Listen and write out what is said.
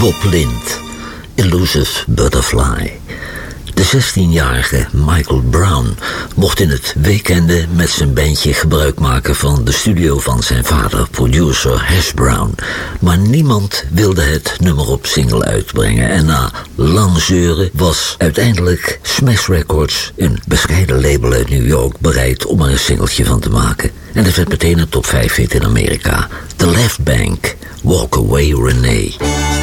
Bob Lind, Elusive Butterfly. De 16-jarige Michael Brown mocht in het weekende met zijn bandje gebruik maken van de studio van zijn vader, producer Hash Brown. Maar niemand wilde het nummer op single uitbrengen. En na lang zeuren was uiteindelijk Smash Records, een bescheiden label uit New York, bereid om er een singeltje van te maken. En het werd meteen een top 5 hit in Amerika. The Left Bank, Walk Away Renee.